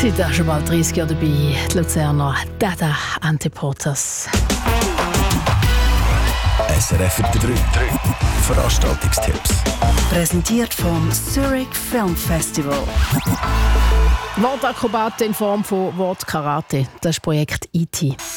Seit auch schon bald 30 Jahren dabei, die Luzerner Dada Antiportas. SRF 3. Veranstaltungstipps. Präsentiert vom Zurich Film Festival. Wortakrobaten in Form von Wortkarate. Das ist Projekt E.T.